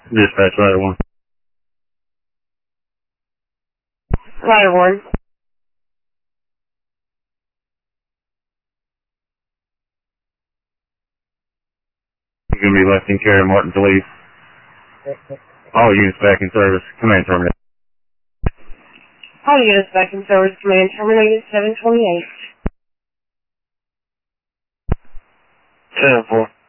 Dispatch Rider 1. Rider 1. You're going to be left in care of Martin to leave. All units back in service. Command terminated. All units back in service. Command terminated 728. 10-4.